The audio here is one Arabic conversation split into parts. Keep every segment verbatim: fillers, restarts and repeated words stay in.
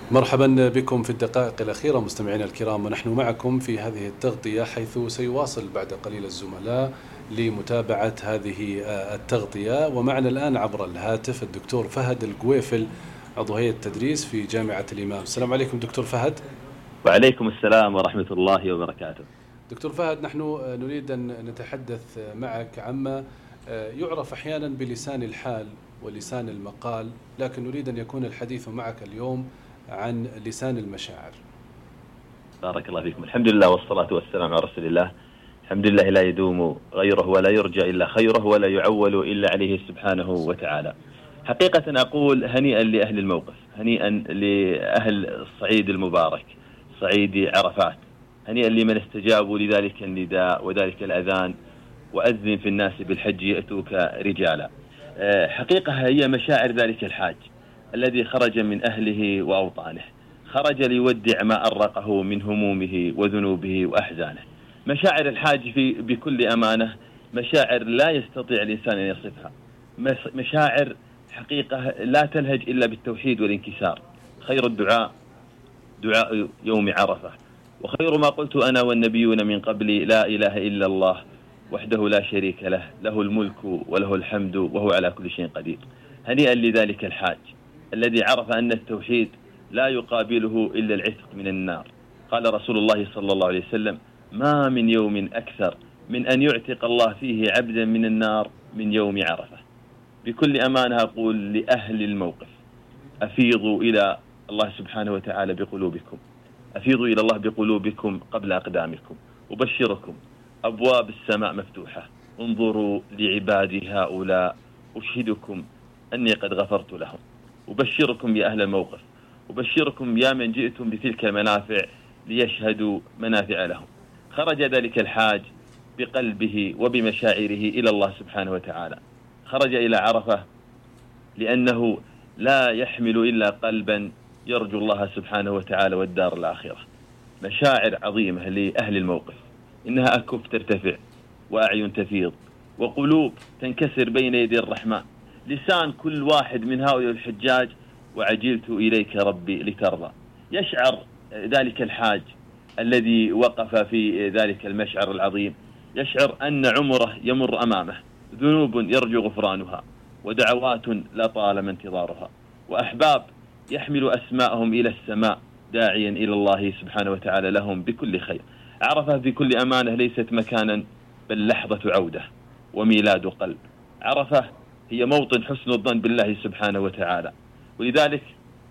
مرحبا بكم في الدقائق الأخيرة مستمعينا الكرام، ونحن معكم في هذه التغطية، حيث سيواصل بعد قليل الزملاء لمتابعة هذه التغطية. ومعنا الآن عبر الهاتف الدكتور فهد القويفل، عضو هيئة التدريس في جامعة الإمام. السلام عليكم دكتور فهد. وعليكم السلام ورحمة الله وبركاته. دكتور فهد، نحن نريد أن نتحدث معك عما يعرف أحيانا بلسان الحال ولسان المقال، لكن نريد أن يكون الحديث معك اليوم عن لسان المشاعر. بارك الله فيكم. الحمد لله والصلاة والسلام على رسول الله. الحمد لله لا يدوم غيره ولا يرجى إلا خيره ولا يعول إلا عليه سبحانه وتعالى. حقيقة أقول هنيئا لأهل الموقف، هنيئا لأهل الصعيد المبارك، صعيد عرفات، هنيئا لمن استجابوا لذلك النداء وذلك الأذان، وأذن في الناس بالحج يأتوك رجالا. حقيقة هي مشاعر ذلك الحاج الذي خرج من أهله وأوطانه، خرج ليودع ما أرقه من همومه وذنوبه وأحزانه. مشاعر الحاج في بكل أمانة مشاعر لا يستطيع الإنسان أن يصفها، مشاعر حقيقة لا تلهج إلا بالتوحيد والانكسار. خير الدعاء دعاء يوم عرفة، وخير ما قلت أنا والنبيون من قبلي لا إله إلا الله وحده لا شريك له، له الملك وله الحمد وهو على كل شيء قدير. هنيئا لذلك الحاج الذي عرف أن التوحيد لا يقابله إلا العتق من النار. قال رسول الله صلى الله عليه وسلم: ما من يوم أكثر من أن يعتق الله فيه عبدا من النار من يوم عرفة. بكل أمانة أقول لأهل الموقف: أفيضوا إلى الله سبحانه وتعالى بقلوبكم، أفيضوا إلى الله بقلوبكم قبل أقدامكم. أبشركم أبواب السماء مفتوحة، انظروا لعبادي هؤلاء، أشهدكم أني قد غفرت لهم. أبشركم يا أهل الموقف، أبشركم يا من جئتم بتلك المنافع ليشهدوا منافع لهم. خرج ذلك الحاج بقلبه وبمشاعره إلى الله سبحانه وتعالى، خرج إلى عرفة لأنه لا يحمل إلا قلبا يرجو الله سبحانه وتعالى والدار الآخرة. مشاعر عظيمة لأهل الموقف، إنها أكف ترتفع وأعين تفيض وقلوب تنكسر بين يدي الرحمن. لسان كل واحد من هؤلاء الحجاج: وعجلت إليك ربي لترضى. يشعر ذلك الحاج الذي وقف في ذلك المشعر العظيم، يشعر أن عمره يمر أمامه، ذنوب يرجو غفرانها، ودعوات لا طالما انتظارها، وأحباب يحمل أسماءهم إلى السماء داعيا إلى الله سبحانه وتعالى لهم بكل خير. عرفة بكل أمانة ليست مكانا بل لحظة عودة وميلاد قلب. عرفة هي موطن حسن الظن بالله سبحانه وتعالى، ولذلك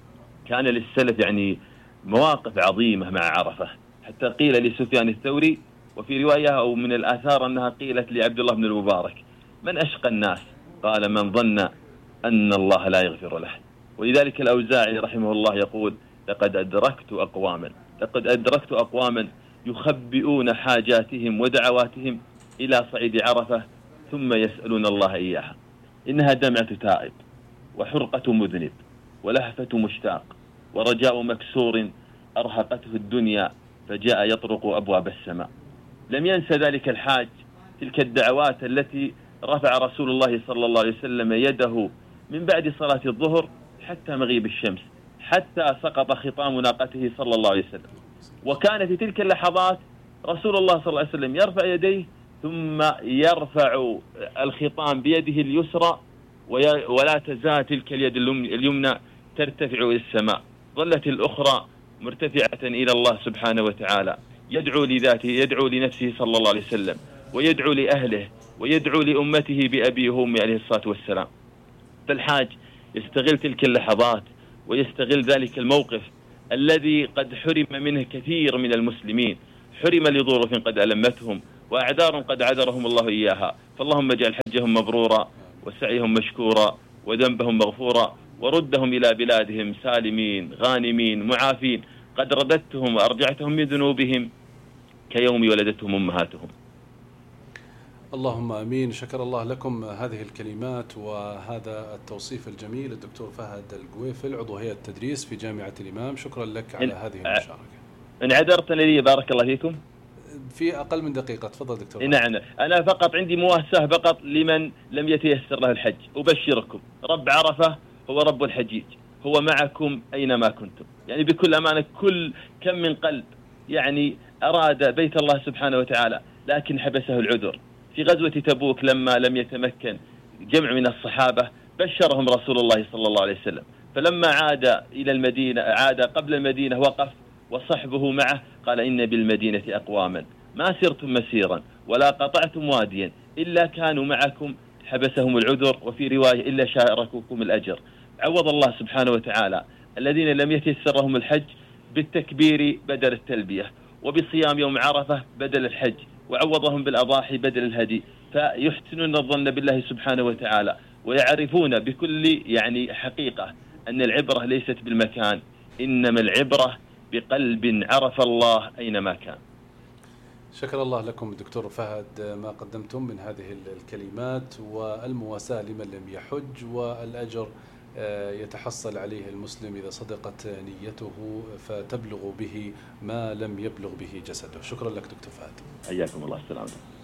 كان للسلف يعني مواقف عظيمة مع عرفة، حتى قيل لسفيان الثوري، وفي رواية أو من الآثار أنها قيلت لعبد الله بن المبارك: من أشقى الناس؟ قال: من ظن أن الله لا يغفر له. ولذلك الأوزاعي رحمه الله يقول: لقد أدركت أقواما لقد أدركت أقواما يخبئون حاجاتهم ودعواتهم إلى صعيد عرفة ثم يسألون الله إياها. إنها دمعة تائب، وحرقة مذنب، ولهفة مشتاق، ورجاء مكسور أرهقته الدنيا فجاء يطرق أبواب السماء. لم ينسى ذلك الحاج تلك الدعوات التي رفع رسول الله صلى الله عليه وسلم يده من بعد صلاة الظهر حتى مغيب الشمس، حتى سقط خطام ناقته صلى الله عليه وسلم. وكان في تلك اللحظات رسول الله صلى الله عليه وسلم يرفع يديه ثم يرفع الخطام بيده اليسرى، ولا تزال تلك اليد اليمنى ترتفع إلى السماء، ظلت الأخرى مرتفعة إلى الله سبحانه وتعالى، يدعو لذاته، يدعو لنفسه صلى الله عليه وسلم، ويدعو لأهله، ويدعو لأمته بأبيه وأمه عليه الصلاة والسلام. فالحاج يستغل تلك اللحظات ويستغل ذلك الموقف الذي قد حرم منه كثير من المسلمين، حرم لظروف قد ألمتهم وأعذار قد عذرهم الله إياها. فاللهم اجعل حجهم مبرورا وسعيهم مشكورا وذنبهم مغفورا، وردهم إلى بلادهم سالمين غانمين معافين، قد رددتهم وأرجعتهم من ذنوبهم كيوم ولدتهم أمهاتهم. اللهم أمين. شكر الله لكم هذه الكلمات وهذا التوصيف الجميل الدكتور فهد القويفل، عضو هيئة التدريس في جامعة الإمام. شكرا لك على هذه المشاركة. إن عذرت لي بارك الله فيكم. في أقل من دقيقة، تفضل دكتور. نعم، أنا فقط عندي مواساة فقط لمن لم يتيسر له الحج. أبشركم رب عرفة هو رب الحجيج، هو معكم أينما كنتم. يعني بكل أمانة كل كم من قلب يعني أراد بيت الله سبحانه وتعالى لكن حبسه العذر. في غزوة تبوك لما لم يتمكن جمع من الصحابة بشرهم رسول الله صلى الله عليه وسلم، فلما عاد إلى المدينة عاد قبل المدينة وقف وصحبه معه قال إن بالمدينة أقواما ما سرتم مسيرا ولا قطعتم واديا إلا كانوا معكم حبسهم العذر، وفي رواية إلا شاركوكم الأجر. عوض الله سبحانه وتعالى الذين لم يتيسر لهم الحج بالتكبير بدل التلبية، وبصيام يوم عرفة بدل الحج، وعوضهم بالأضاحي بدل الهدي. فيحسنون الظن بالله سبحانه وتعالى ويعرفون بكل يعني حقيقة أن العبرة ليست بالمكان، إنما العبرة بقلب عرف الله أينما كان. شكر الله لكم دكتور فهد ما قدمتم من هذه الكلمات والمواساة لمن لم يحج، والأجر يتحصل عليه المسلم إذا صدقت نيته فتبلغ به ما لم يبلغ به جسده. شكرا لك دكتور فهد. حياكم الله. السلام عليكم.